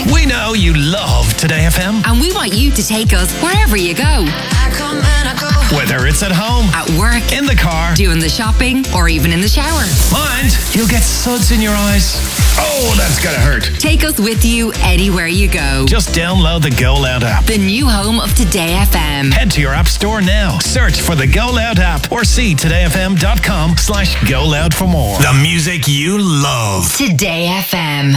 We know you love Today FM. And we want you to take us wherever you go. I come and I go. Whether it's at home, At work, in the car, doing the shopping, or even in the shower. mind, you'll get suds in your eyes. Oh, that's gonna hurt. Take us with you anywhere you go. Just download the Go Loud app. The new home of Today FM. Head to your app store now. Search for the Go Loud app or see todayfm.com/Go Loud for more. The music you love. Today FM.